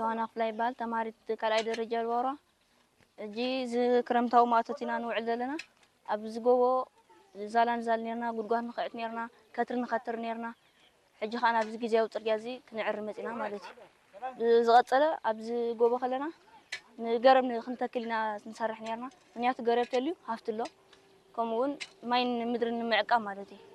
يوهانا فلاي بال تماريت كالاي درجة الورا جي كرمتاو ماتتنا نوعد لنا أبز جوو زالان زالنيرنا قرقان نخيط نيرنا كتر نخطر نيرنا حجي خان أبز جيزاو ترجازي كنعر متنا مالتي زغطله أبز جوو خلنا نجرب نخنتا كلنا نسرح نيرنا من يات جربت ليو هفت له كمون ماين مدرن معقام مالتي